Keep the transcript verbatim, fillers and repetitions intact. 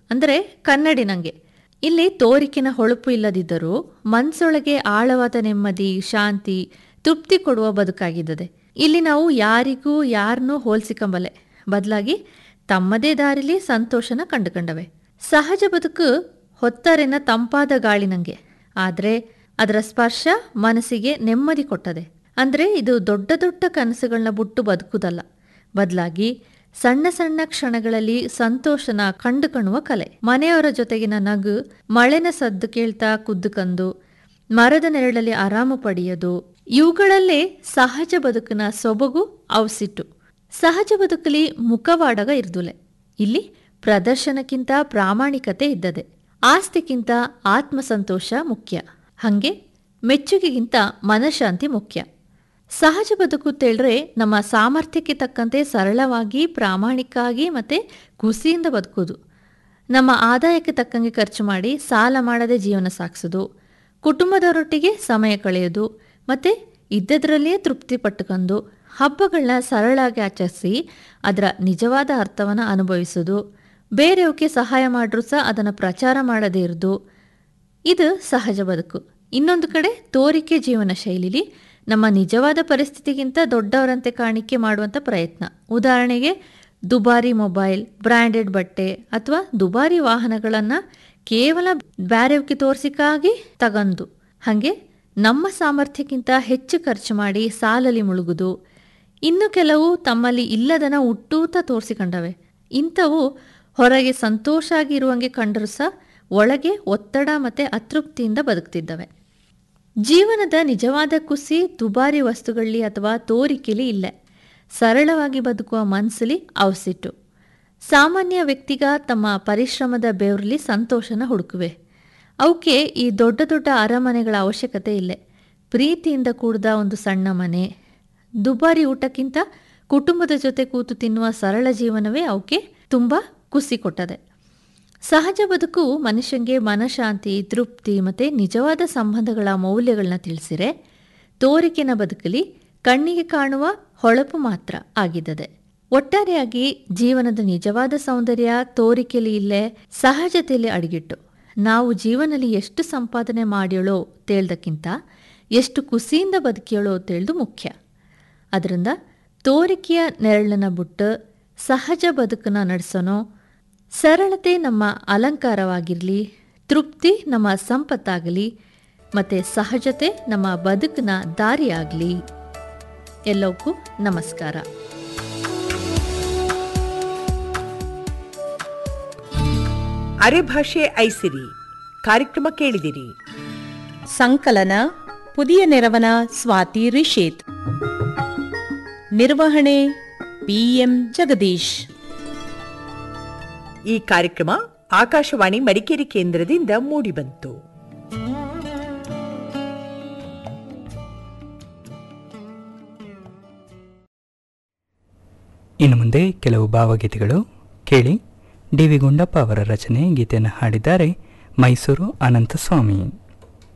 ಅಂದರೆ ಕನ್ನಡಿನಂಗೆ. ಇಲ್ಲಿ ತೋರಿಕಿನ ಹೊಳಪು ಇಲ್ಲದಿದ್ದರೂ ಮನಸ್ಸೊಳಗೆ ಆಳವಾದ ನೆಮ್ಮದಿ, ಶಾಂತಿ, ತೃಪ್ತಿ ಕೊಡುವ ಬದುಕಾಗಿದ್ದದೆ. ಇಲ್ಲಿ ನಾವು ಯಾರಿಗೂ ಯಾರನ್ನೂ ಹೋಲಿಸಿಕೊಂಬಲೆ, ಬದಲಾಗಿ ತಮ್ಮದೇ ದಾರಿಲಿ ಸಂತೋಷನ ಕಂಡುಕೊಂಡವೆ. ಸಹಜ ಬದುಕು ಹೊತ್ತರೆನ ತಂಪಾದ ಗಾಳಿನಂಗೆ, ಆದರೆ ಅದರ ಸ್ಪರ್ಶ ಮನಸ್ಸಿಗೆ ನೆಮ್ಮದಿ ಕೊಟ್ಟದೆ. ಅಂದರೆ ಇದು ದೊಡ್ಡ ದೊಡ್ಡ ಕನಸುಗಳನ್ನ ಬಿಟ್ಟು ಬದುಕುವುದಲ್ಲ, ಬದಲಾಗಿ ಸಣ್ಣ ಸಣ್ಣ ಕ್ಷಣಗಳಲ್ಲಿ ಸಂತೋಷನ ಕಂಡುಕೊಳ್ಳುವ ಕಲೆ. ಮನೆಯವರ ಜೊತೆಗಿನ ನಗು, ಮಳೆನ ಸದ್ದು ಕೇಳ್ತಾ ಕುದ್ದುಕಂದು ಮರದ ನೆರಳಲ್ಲಿ ಆರಾಮ ಪಡೆಯೋದು, ಇವುಗಳಲ್ಲೇ ಸಹಜ ಬದುಕಿನ ಸೊಬಗು ಅವಸಿಟ್ಟು. ಸಹಜ ಬದುಕಲಿ ಮುಖವಾಡಗ ಇರ್ದುಲೆ. ಇಲ್ಲಿ ಪ್ರದರ್ಶನಕ್ಕಿಂತ ಪ್ರಾಮಾಣಿಕತೆ ಇದ್ದದೆ. ಆಸ್ತಿಗಿಂತ ಆತ್ಮಸಂತೋಷ ಮುಖ್ಯ. ಹಾಗೆ ಮೆಚ್ಚುಗೆಗಿಂತ ಮನಃಶಾಂತಿ ಮುಖ್ಯ. ಸಹಜ ಬದುಕು ತೇಳ್ರೆ ನಮ್ಮ ಸಾಮರ್ಥ್ಯಕ್ಕೆ ತಕ್ಕಂತೆ ಸರಳವಾಗಿ, ಪ್ರಾಮಾಣಿಕವಾಗಿ ಮತ್ತು ಖುಷಿಯಿಂದ ಬದುಕೋದು. ನಮ್ಮ ಆದಾಯಕ್ಕೆ ತಕ್ಕಂಗೆ ಖರ್ಚು ಮಾಡಿ ಸಾಲ ಮಾಡದೆ ಜೀವನ ಸಾಗಿಸೋದು, ಕುಟುಂಬದವರೊಟ್ಟಿಗೆ ಸಮಯ ಕಳೆಯೋದು ಮತ್ತು ಇದ್ದದರಲ್ಲಿಯೇ ತೃಪ್ತಿ ಪಟ್ಟುಕೊಂಡು ಹಬ್ಬಗಳನ್ನ ಸರಳಾಗಿ ಆಚರಿಸಿ ಅದರ ನಿಜವಾದ ಅರ್ಥವನ್ನು ಅನುಭವಿಸೋದು, ಬೇರೆಯವಕ್ಕೆ ಸಹಾಯ ಮಾಡ್ರೂ ಸಹ ಅದನ್ನು ಪ್ರಚಾರ ಮಾಡದೇ ಇರೋದು, ಇದು ಸಹಜ ಬದುಕು. ಇನ್ನೊಂದು ಕಡೆ ತೋರಿಕೆ ಜೀವನ ಶೈಲಿಲಿ ನಮ್ಮ ನಿಜವಾದ ಪರಿಸ್ಥಿತಿಗಿಂತ ದೊಡ್ಡವರಂತೆ ಕಾಣಿಕೆ ಮಾಡುವಂಥ ಪ್ರಯತ್ನ. ಉದಾಹರಣೆಗೆ ದುಬಾರಿ ಮೊಬೈಲ್, ಬ್ರ್ಯಾಂಡೆಡ್ ಬಟ್ಟೆ ಅಥವಾ ದುಬಾರಿ ವಾಹನಗಳನ್ನು ಕೇವಲ ಬ್ಯಾರೆವ್ಗೆ ತೋರಿಸಿಕಾಗಿ ತಗಂದು, ಹಾಗೆ ನಮ್ಮ ಸಾಮರ್ಥ್ಯಕ್ಕಿಂತ ಹೆಚ್ಚು ಖರ್ಚು ಮಾಡಿ ಸಾಲಲ್ಲಿ ಮುಳುಗುದು. ಇನ್ನು ಕೆಲವು ತಮ್ಮಲ್ಲಿ ಇಲ್ಲದನ್ನ ಹುಟ್ಟೂತ ತೋರಿಸಿಕೊಂಡವೆ. ಇಂಥವು ಹೊರಗೆ ಸಂತೋಷ ಆಗಿರುವಂಗೆ ಕಂಡರೂ ಸಹ ಒಳಗೆ ಒತ್ತಡ ಮತ್ತು ಅತೃಪ್ತಿಯಿಂದ ಬದುಕ್ತಿದ್ದವೆ. ಜೀವನದ ನಿಜವಾದ ಖುಷಿ ದುಬಾರಿ ವಸ್ತುಗಳಲ್ಲಿ ಅಥವಾ ತೋರಿಕೆಲಿ ಇಲ್ಲ, ಸರಳವಾಗಿ ಬದುಕುವ ಮನಸ್ಸಲ್ಲಿ ಅವಸಿಟ್ಟು. ಸಾಮಾನ್ಯ ವ್ಯಕ್ತಿಗ ತಮ್ಮ ಪರಿಶ್ರಮದ ಬೆವರಲ್ಲಿ ಸಂತೋಷನ ಹುಡುಕುವೆ. ಅವಕ್ಕೆ ಈ ದೊಡ್ಡ ದೊಡ್ಡ ಅರಮನೆಗಳ ಅವಶ್ಯಕತೆ ಇಲ್ಲ. ಪ್ರೀತಿಯಿಂದ ಕೂಡಿದ ಒಂದು ಸಣ್ಣ ಮನೆ, ದುಬಾರಿ ಊಟಕ್ಕಿಂತ ಕುಟುಂಬದ ಜೊತೆ ಕೂತು ತಿನ್ನುವ ಸರಳ ಜೀವನವೇ ಅವಕ್ಕೆ ತುಂಬ ಖುಷಿ ಕೊಟ್ಟದೆ. ಸಹಜ ಬದುಕು ಮನುಷ್ಯನಿಗೆ ಮನಃಶಾಂತಿ, ತೃಪ್ತಿ ಮತ್ತು ನಿಜವಾದ ಸಂಬಂಧಗಳ ಮೌಲ್ಯಗಳನ್ನ ತಿಳಿಸಿರೆ, ತೋರಿಕೆನ ಬದುಕಲಿ ಕಣ್ಣಿಗೆ ಕಾಣುವ ಹೊಳಪು ಮಾತ್ರ ಆಗಿದ್ದದೆ. ಒಟ್ಟಾರೆಯಾಗಿ ಜೀವನದ ನಿಜವಾದ ಸೌಂದರ್ಯ ತೋರಿಕೆಯಲ್ಲಿ ಇಲ್ಲೇ ಸಹಜತೆಯಲ್ಲಿ ಅಡಗಿಟ್ಟು. ನಾವು ಜೀವನದಲ್ಲಿ ಎಷ್ಟು ಸಂಪಾದನೆ ಮಾಡ್ಯೋಳೋ ತೇಳ್ದಕ್ಕಿಂತ ಎಷ್ಟು ಖುಷಿಯಿಂದ ಬದುಕಿಯೋಳೋ ತೇಳ್ದು ಮುಖ್ಯ. ಅದರಿಂದ ತೋರಿಕೆಯ ನೆರಳನ್ನ ಬಿಟ್ಟು ಸಹಜ ಬದುಕನ್ನ ನಡೆಸೋನೋ, ಸರಳತೆ ನಮ್ಮ ಅಲಂಕಾರವಾಗಿರಲಿ, ತೃಪ್ತಿ ನಮ್ಮ ಸಂಪತ್ತಾಗಲಿ ಮತ್ತು ಸಹಜತೆ ನಮ್ಮ ಬದುಕಿನ ದಾರಿಯಾಗಲಿ. ಎಲ್ಲವಕ್ಕೂ ನಮಸ್ಕಾರ. ಅರೆಭಾಷೆ ಐಸಿರಿ ಕಾರ್ಯಕ್ರಮ ಕೇಳಿದಿರಿ. ಸಂಕಲನ ಪುದಿಯ ನೆರವನ ಸ್ವಾತಿ ರಿಷೇತ್. ನಿರ್ವಹಣೆ ಪಿಎಂ ಜಗದೀಶ್. ಈ ಕಾರ್ಯಕ್ರಮ ಆಕಾಶವಾಣಿ ಮಡಿಕೇರಿ ಕೇಂದ್ರದಿಂದ ಮೂಡಿಬಂತು. ಇನ್ನು ಮುಂದೆ ಕೆಲವು ಭಾವಗೀತೆಗಳು ಕೇಳಿ. ಡಿ ವಿ ಗುಂಡಪ್ಪ ಅವರ ರಚನೆ. ಗೀತೆಯನ್ನು ಹಾಡಿದ್ದಾರೆ ಮೈಸೂರು ಅನಂತಸ್ವಾಮಿ.